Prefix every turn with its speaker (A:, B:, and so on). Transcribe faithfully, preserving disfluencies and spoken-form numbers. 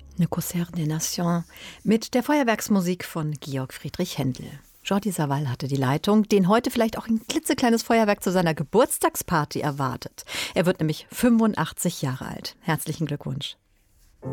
A: Le Concert des Nations mit der Feuerwerksmusik von Georg Friedrich Händel. Jordi Savall hatte die Leitung, den heute vielleicht auch ein klitzekleines Feuerwerk zu seiner Geburtstagsparty erwartet. Er wird nämlich fünfundachtzig Jahre alt. Herzlichen Glückwunsch.